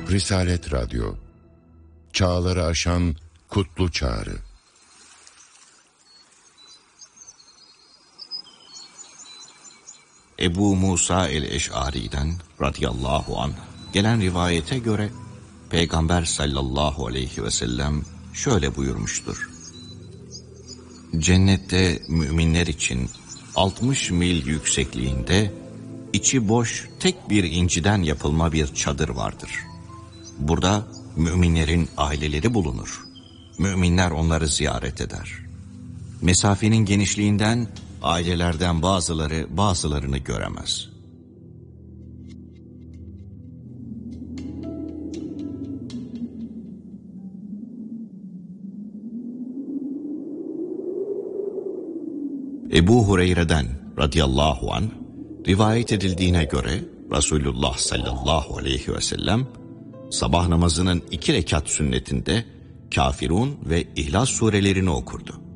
Risalet Radyo, çağları aşan kutlu çağrı. Ebu Musa el-Eş'ari'den radıyallahu anh gelen rivayete göre Peygamber sallallahu aleyhi ve sellem şöyle buyurmuştur. Cennette müminler için 60 mil yüksekliğinde içi boş tek bir inciden yapılma bir çadır vardır. Burada müminlerin aileleri bulunur. Müminler onları ziyaret eder. Mesafenin genişliğinden ailelerden bazılarını göremez. Ebu Hureyre'den radıyallahu anh rivayet edildiğine göre Resulullah sallallahu aleyhi ve sellem sabah namazının 2 rekat sünnetinde Kafirun ve İhlas surelerini okurdu.